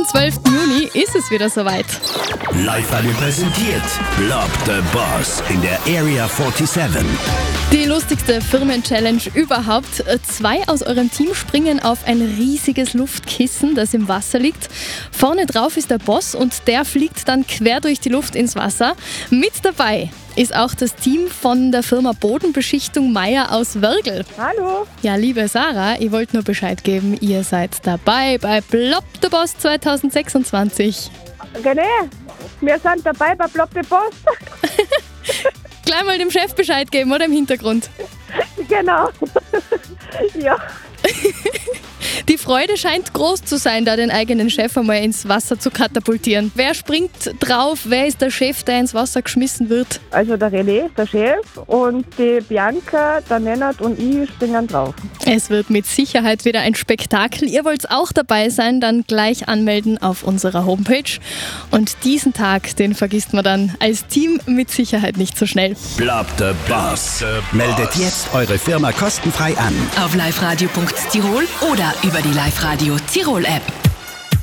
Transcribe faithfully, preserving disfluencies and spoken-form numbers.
Am zwölften Juni ist es wieder soweit. Live-Radio präsentiert Block the Boss in der Area siebenundvierzig. Die lustigste Firmen-Challenge überhaupt. Zwei aus eurem Team springen auf ein riesiges Luftkissen, das im Wasser liegt. Vorne drauf ist der Boss und der fliegt dann quer durch die Luft ins Wasser. Mit dabei ist auch das Team von der Firma Bodenbeschichtung Meier aus Wörgl. Hallo. Ja, liebe Sarah, ich wollte nur Bescheid geben, ihr seid dabei bei Block the Boss zwanzig sechsundzwanzig. René, wir sind dabei bei Block the Boss. Gleich mal dem Chef Bescheid geben, oder im Hintergrund? Genau. Ja. Die Freude scheint groß zu sein, da den eigenen Chef einmal ins Wasser zu katapultieren. Wer springt drauf? Wer ist der Chef, der ins Wasser geschmissen wird? Also der René, der Chef, und die Bianca, der Lennart und ich springen drauf. Es wird mit Sicherheit wieder ein Spektakel. Ihr wollt auch dabei sein, dann gleich anmelden auf unserer Homepage. Und diesen Tag, den vergisst man dann als Team mit Sicherheit nicht so schnell. Block the Boss. Meldet jetzt eure Firma kostenfrei an. Auf liveradio punkt tirol oder über die Live-Radio Tirol-App.